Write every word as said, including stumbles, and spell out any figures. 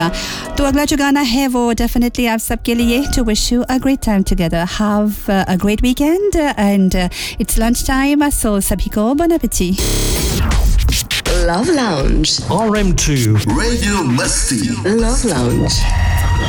तो अगला जो गाना है वो डेफिनेटली आप सबके लिए to wish you a great time together have a great weekend and it's lunch time so सभी को bon appétit. Love Lounge R M two Radio Masti. Love Lounge